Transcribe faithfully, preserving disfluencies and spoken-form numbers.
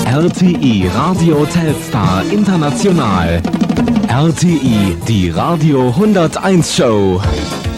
R T I Radio Telstar International. R T I, die Radio hunderteins Show.